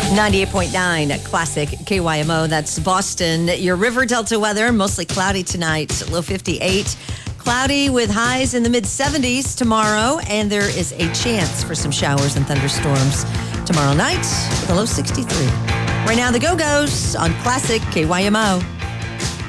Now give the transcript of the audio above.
98.9 Classic KYMO. That's Boston. Your River Delta weather, mostly cloudy tonight, low 58. Cloudy with highs in the mid-70s tomorrow, and there is a chance for some showers and thunderstorms tomorrow night with a low 63. Right now, the Go-Go's on Classic KYMO.